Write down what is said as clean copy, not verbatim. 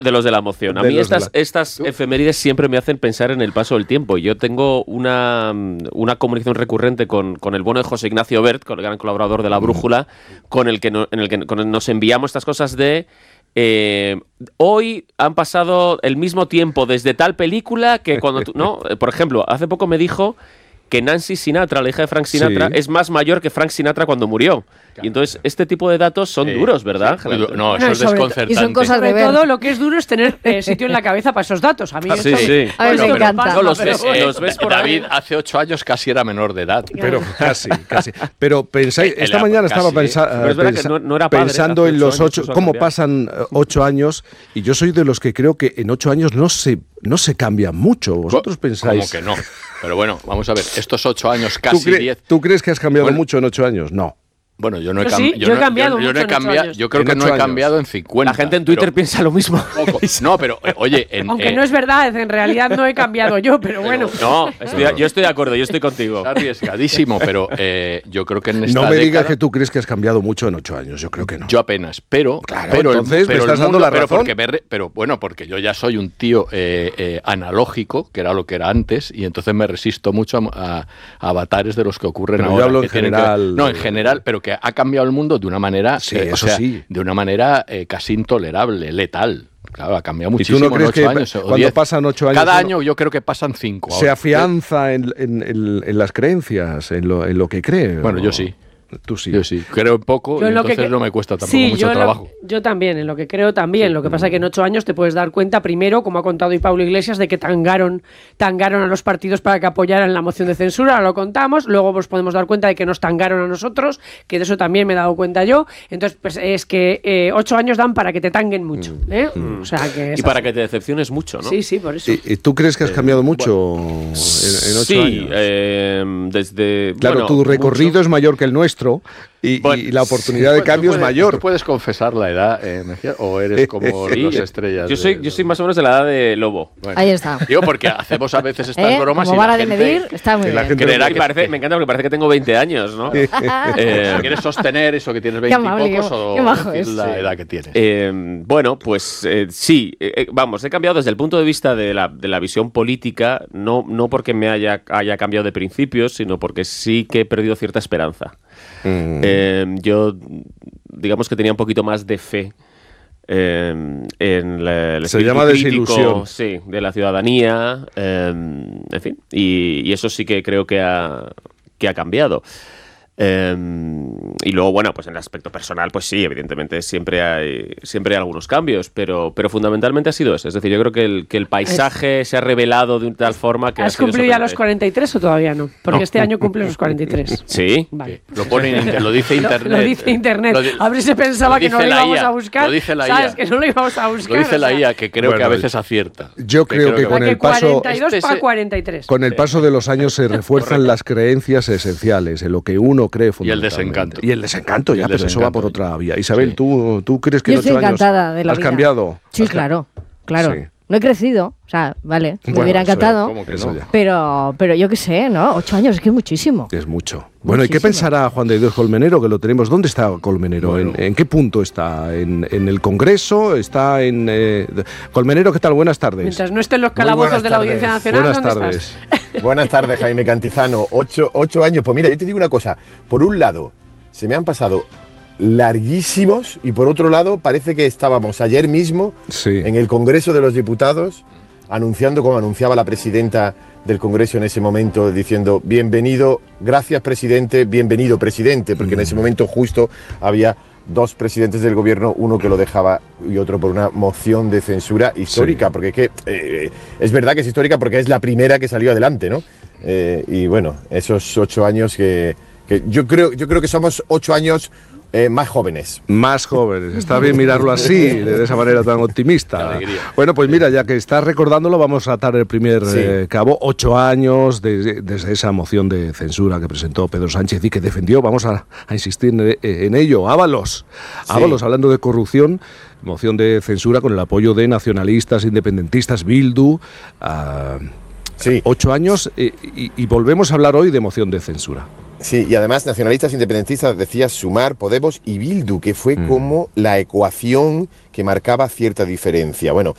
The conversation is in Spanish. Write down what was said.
De los de la moción. A mí estas efemérides siempre me hacen pensar en el paso del tiempo. Yo tengo una comunicación recurrente con el bueno de José Ignacio Bert, con el gran colaborador de La Brújula, en el que nos enviamos estas cosas de... hoy han pasado el mismo tiempo desde tal película que cuando tú... ¿no? Por ejemplo, hace poco me dijo que Nancy Sinatra, la hija de Frank Sinatra, es más mayor que Frank Sinatra cuando murió. Y entonces este tipo de datos son duros, ¿verdad? Sí, no, eso es desconcertante. Y son cosas de ver. Todo lo que es duro es tener sitio en la cabeza para esos datos. A mí sí. A ver, me encanta. No, los ves por David hace 8 años casi era menor de edad. Pero casi. Pero pensáis, esta mañana estaba pensando en los 8, cómo pasan 8 años, y yo soy de los que creo que en 8 años no se cambia mucho. ¿Vosotros pensáis? ¿Cómo que no? Pero bueno, vamos a ver, estos 8 años, casi 10... ¿Tú crees que has cambiado mucho en 8 años? No. Bueno, yo no he cambiado. Yo creo que no he cambiado en 50. La gente en Twitter piensa lo mismo. No, pero oye... Aunque no es verdad, en realidad no he cambiado yo, pero bueno. No, yo estoy de acuerdo, yo estoy contigo. Está arriesgadísimo, pero yo creo que en esta No me digas década, que tú crees que has cambiado mucho en 8 años, yo creo que no. Yo apenas, pero... Claro, entonces me estás dando la razón. Pero bueno, porque yo ya soy un tío analógico, que era lo que era antes, y entonces me resisto mucho a avatares de los que ocurren pero ahora. Yo hablo en general... No, en general, pero que ha cambiado el mundo de una manera, de una manera casi intolerable, letal. Claro, ha cambiado muchísimo. ¿Y tú no crees que años, cuando pasan 8 años... Cada año yo creo que pasan 5. ¿Se afianza en las creencias, en lo que cree? Bueno, yo sí. Tú sí. Yo sí. Creo en poco y entonces no me cuesta tampoco mucho trabajo. Yo también, en lo que creo también. Sí. Lo que pasa es que en 8 años te puedes dar cuenta, primero, como ha contado hoy Pablo Iglesias, de que tangaron a los partidos para que apoyaran la moción de censura. Ahora lo contamos. Luego nos podemos dar cuenta de que nos tangaron a nosotros, que de eso también me he dado cuenta yo. Entonces, pues es que 8 años dan para que te tanguen mucho. O sea, que y para que te decepciones mucho, ¿no? Sí, por eso. ¿Y tú crees que has cambiado mucho en 8 años? Desde... Claro, tu recorrido es mayor que el nuestro. Y la oportunidad de cambio es mayor. ¿Tú puedes confesar la edad, Mejía, o eres como las estrellas? Yo soy más o menos de la edad de Lobo. Bueno, ahí está. Digo, porque hacemos a veces estas bromas como y vara de medir, está muy bien. Creerá que me encanta porque parece que tengo 20 años, ¿no? ¿Quieres sostener eso que tienes 20 y pocos o decir la edad que tienes? Bueno, pues sí. Vamos, he cambiado desde el punto de vista de la visión política, no porque me haya cambiado de principios, sino porque sí que he perdido cierta esperanza. Yo, digamos que tenía un poquito más de fe en el se llama desilusión, sí, de la ciudadanía, en fin, y eso sí que creo que ha cambiado. Y luego, bueno, pues en el aspecto personal, pues sí, evidentemente siempre hay algunos cambios, pero fundamentalmente ha sido eso. Es decir, yo creo que el paisaje se ha revelado de tal forma que... ¿Has cumplido ya los 43 o todavía no? Porque este año cumple los 43. ¿Sí? Vale. Lo dice Internet. Lo dice Internet. A ver si se pensaba que no lo íbamos a buscar. Lo dice la IA. ¿Sabes? Que no lo íbamos a buscar. Lo dice la IA, que creo que a veces acierta. Yo creo que con el paso... 42 para 43. Con el paso de los años se refuerzan las creencias esenciales, en lo que uno cree fundamentalmente. Y el desencanto, pero eso va por otra vía. Isabel, ¿tú crees que en 8 años has cambiado? Sí, claro. Sí. No he crecido, o sea, vale, me hubiera encantado, pero yo qué sé, ¿no? 8 años es que es muchísimo. Es mucho. Bueno, ¿y qué pensará Juan de Dios Colmenero, que lo tenemos? ¿Dónde está Colmenero? Bueno. ¿En qué punto está? ¿En el Congreso? ¿Está en...? Colmenero, ¿qué tal? Buenas tardes. Mientras no estén los calabozos de la Audiencia Nacional, Buenas ¿dónde tardes. estás? Buenas tardes, Jaime Cantizano. 8 años. Pues mira, yo te digo una cosa. Por un lado, se me han pasado larguísimos y por otro lado parece que estábamos ayer mismo en el Congreso de los Diputados anunciando, como anunciaba la presidenta del Congreso en ese momento, diciendo bienvenido, gracias presidente, bienvenido presidente, porque en ese momento justo había 2 presidentes del gobierno, uno que lo dejaba y otro por una moción de censura histórica, porque es que es verdad que es histórica porque es la primera que salió adelante, ¿no? Y bueno, esos 8 años que yo creo que somos 8 años más jóvenes. Más jóvenes, está bien mirarlo así, de esa manera tan optimista. Bueno, pues mira, ya que estás recordándolo, vamos a atar el primer cabo. 8 años desde esa moción de censura que presentó Pedro Sánchez y que defendió, vamos a insistir en ello, Ábalos, hablando de corrupción, moción de censura con el apoyo de nacionalistas, independentistas, Bildu. 8 años y volvemos a hablar hoy de moción de censura. Sí, y además nacionalistas independentistas, decía Sumar, Podemos y Bildu, que fue como la ecuación que marcaba cierta diferencia. Bueno,